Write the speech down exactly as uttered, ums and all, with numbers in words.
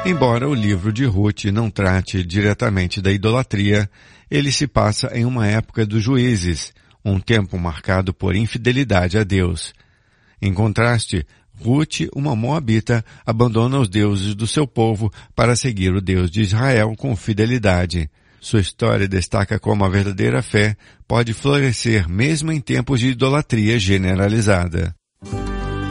Embora o livro de Ruth não trate diretamente da idolatria, ele se passa em uma época dos juízes, um tempo marcado por infidelidade a Deus. Em contraste, Ruth, uma moabita, abandona os deuses do seu povo para seguir o Deus de Israel com fidelidade. Sua história destaca como a verdadeira fé pode florescer mesmo em tempos de idolatria generalizada.